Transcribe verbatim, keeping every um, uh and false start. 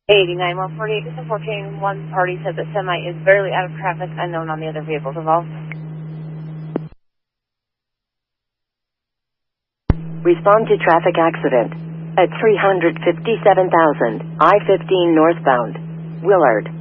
eighty-nine one forty-eight, this is fourteen. One party said that semi is barely out of traffic, unknown on the other vehicles involved. Respond to traffic accident at three hundred fifty-seven thousand I fifteen northbound, Willard.